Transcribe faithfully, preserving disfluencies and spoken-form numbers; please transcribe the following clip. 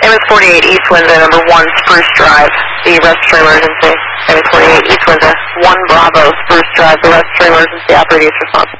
M S forty-eight East Windsor, number one Spruce Drive, the respiratory emergency. M S forty-eight East Windsor, one Bravo Spruce Drive, the respiratory emergency, operator responsible.